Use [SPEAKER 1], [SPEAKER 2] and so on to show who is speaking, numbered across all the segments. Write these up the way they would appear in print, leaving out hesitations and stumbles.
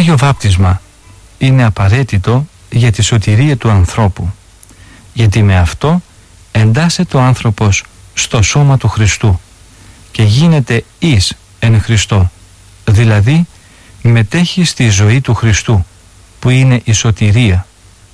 [SPEAKER 1] Άγιο Βάπτισμα είναι απαραίτητο για τη σωτηρία του ανθρώπου, γιατί με αυτό εντάσσεται ο άνθρωπος στο σώμα του Χριστού και γίνεται εις εν Χριστώ, δηλαδή μετέχει στη ζωή του Χριστού, που είναι η σωτηρία.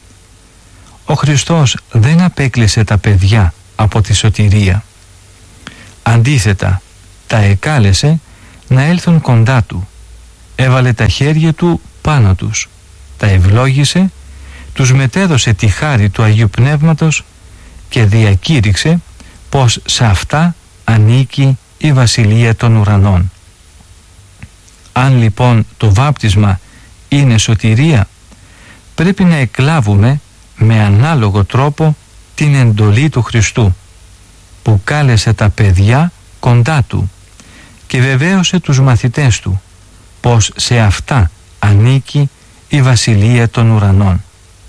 [SPEAKER 1] Ο Χριστός δεν απέκλεισε τα παιδιά από τη σωτηρία. Αντίθετα, τα εκάλεσε να έλθουν κοντά Του, έβαλε τα χέρια Του πάνω τους, τα ευλόγησε, τους μετέδωσε τη χάρη του Αγίου Πνεύματος και διακήρυξε πως σε αυτά ανήκει η Βασιλεία των Ουρανών. Αν λοιπόν το βάπτισμα είναι σωτηρία, πρέπει να εκλάβουμε με ανάλογο τρόπο την εντολή του Χριστού, που κάλεσε τα παιδιά κοντά Του και βεβαίωσε τους μαθητές Του πως σε αυτά ανήκει η Βασιλεία των Ουρανών.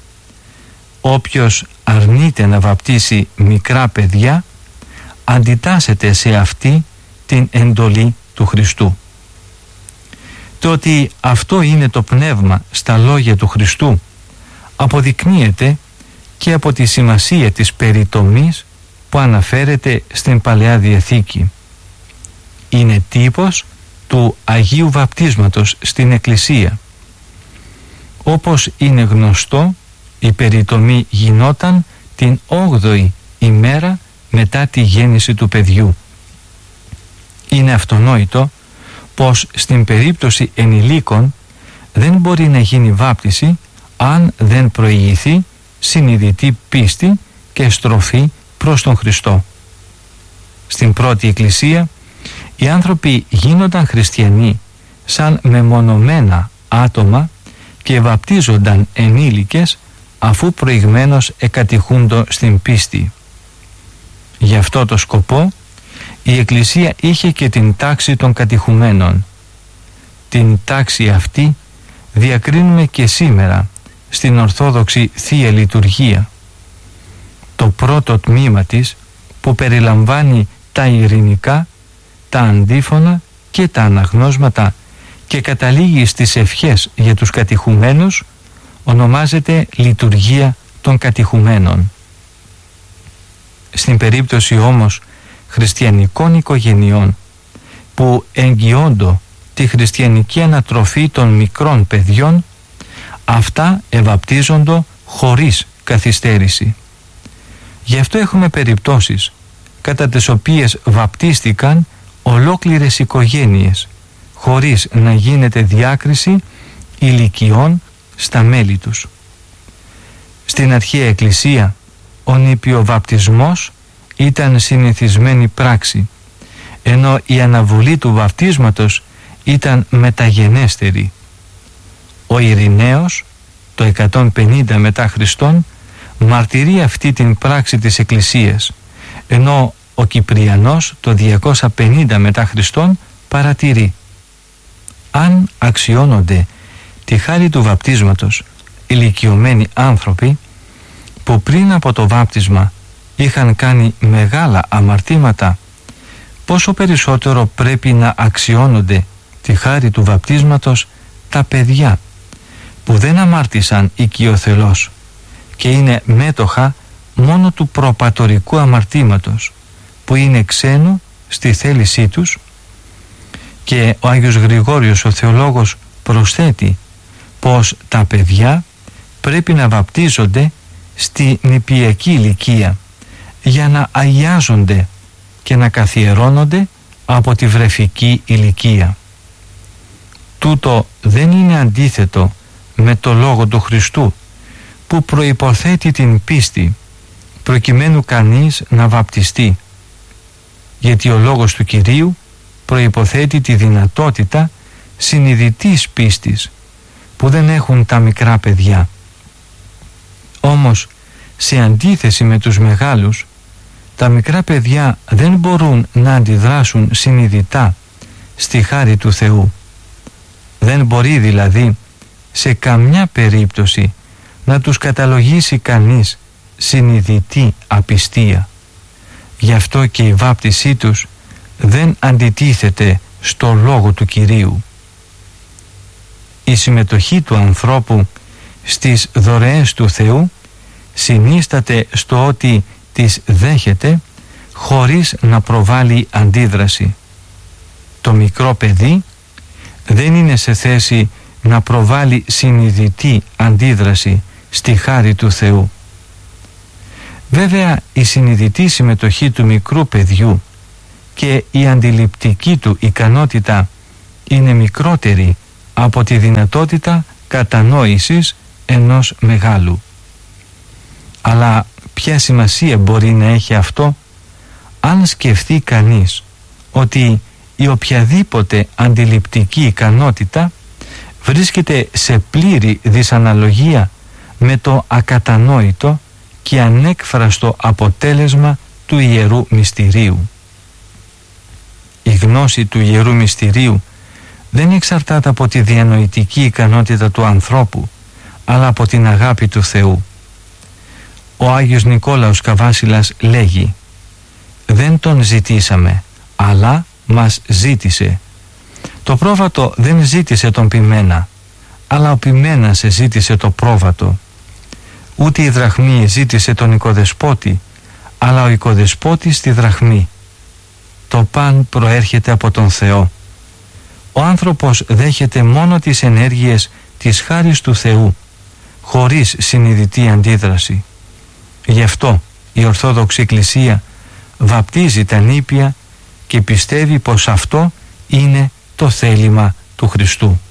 [SPEAKER 1] Όποιος αρνείται να βαπτίσει μικρά παιδιά, αντιτάσσεται σε αυτή την εντολή του Χριστού. Το ότι αυτό είναι το πνεύμα στα λόγια του Χριστού αποδεικνύεται και από τη σημασία της περιτομής που αναφέρεται στην Παλαιά Διαθήκη. Είναι τύπος του Αγίου Βαπτίσματος στην Εκκλησία. Όπως είναι γνωστό, η περιτομή γινόταν την 8η ημέρα μετά τη γέννηση του παιδιού. Είναι αυτονόητο πως στην περίπτωση ενηλίκων δεν μπορεί να γίνει βάπτιση αν δεν προηγηθεί συνειδητή πίστη και στροφή προς τον Χριστό. Στην πρώτη Εκκλησία οι άνθρωποι γίνονταν χριστιανοί σαν μεμονωμένα άτομα και βαπτίζονταν ενήλικες αφού προηγμένως εκατηχούντο στην πίστη. Γι' αυτό το σκοπό η Εκκλησία είχε και την τάξη των κατηχουμένων. Την τάξη αυτή διακρίνουμε και σήμερα στην Ορθόδοξη Θεία Λειτουργία. Το πρώτο τμήμα της, που περιλαμβάνει τα ειρηνικά, τα αντίφωνα και τα αναγνώσματα και καταλήγει στις ευχές για τους κατηχουμένους, ονομάζεται Λειτουργία των Κατηχουμένων. Στην περίπτωση όμως χριστιανικών οικογενειών που εγγυώντο τη χριστιανική ανατροφή των μικρών παιδιών, αυτά ευαπτίζοντο χωρίς καθυστέρηση. Γι' αυτό έχουμε περιπτώσεις κατά τις οποίες βαπτίστηκαν ολόκληρες οικογένειες χωρίς να γίνεται διάκριση ηλικιών στα μέλη τους. Στην αρχαία Εκκλησία ο νηπιοβαπτισμός ήταν συνηθισμένη πράξη, ενώ η αναβολή του βαπτίσματος ήταν μεταγενέστερη. Ο Ειρηναίος το 150 μετά Χριστόν μαρτυρεί αυτή την πράξη της Εκκλησίας, ενώ ο Κυπριανός το 250 μετά Χριστόν παρατηρεί: αν αξιώνονται τη χάρη του βαπτίσματος ηλικιωμένοι άνθρωποι που πριν από το βάπτισμα είχαν κάνει μεγάλα αμαρτήματα, πόσο περισσότερο πρέπει να αξιώνονται τη χάρη του βαπτίσματος τα παιδιά που δεν αμάρτησαν οικειοθελώς και είναι μέτοχα μόνο του προπατορικού αμαρτήματος που είναι ξένο στη θέλησή τους. Και ο Άγιος Γρηγόριος ο Θεολόγος προσθέτει πως τα παιδιά πρέπει να βαπτίζονται στη νηπιακή ηλικία για να αγιάζονται και να καθιερώνονται από τη βρεφική ηλικία. Τούτο δεν είναι αντίθετο με το λόγο του Χριστού που προϋποθέτει την πίστη προκειμένου κανείς να βαπτιστεί, γιατί ο λόγος του Κυρίου προϋποθέτει τη δυνατότητα συνειδητής πίστης που δεν έχουν τα μικρά παιδιά. Όμως σε αντίθεση με τους μεγάλους, τα μικρά παιδιά δεν μπορούν να αντιδράσουν συνειδητά στη χάρη του Θεού. Δεν μπορεί δηλαδή σε καμιά περίπτωση να τους καταλογίσει κανείς συνειδητή απιστία. Γι' αυτό και η βάπτισή τους δεν αντιτίθεται στο λόγο του Κυρίου. η συμμετοχή του ανθρώπου στις δωρεές του Θεού συνίσταται στο ότι τις δέχεται χωρίς να προβάλλει αντίδραση. Το μικρό παιδί δεν είναι σε θέση να προβάλλει συνειδητή αντίδραση στη χάρη του Θεού. Βέβαια, η συνειδητή συμμετοχή του μικρού παιδιού και η αντιληπτική του ικανότητα είναι μικρότερη από τη δυνατότητα κατανόησης ενός μεγάλου. Αλλά ποια σημασία μπορεί να έχει αυτό αν σκεφτεί κανείς ότι η οποιαδήποτε αντιληπτική ικανότητα βρίσκεται σε πλήρη δυσαναλογία με το ακατανόητο και ανέκφραστο αποτέλεσμα του Ιερού Μυστηρίου. Η γνώση του Ιερού Μυστηρίου δεν εξαρτάται από τη διανοητική ικανότητα του ανθρώπου, αλλά από την αγάπη του Θεού. Ο Άγιος Νικόλαος Καβάσιλας λέγει: «Δεν τον ζητήσαμε, αλλά μας ζήτησε». Το πρόβατο δεν ζήτησε τον ποιμένα, αλλά ο ποιμένας ζήτησε το πρόβατο. Ούτε η δραχμή ζήτησε τον οικοδεσπότη, αλλά ο οικοδεσπότης τη δραχμή. Το παν προέρχεται από τον Θεό. Ο άνθρωπος δέχεται μόνο τις ενέργειες της χάρις του Θεού, χωρίς συνειδητή αντίδραση. Γι' αυτό η Ορθόδοξη Εκκλησία βαπτίζει τα νήπια και πιστεύει πως αυτό είναι το θέλημα του Χριστού.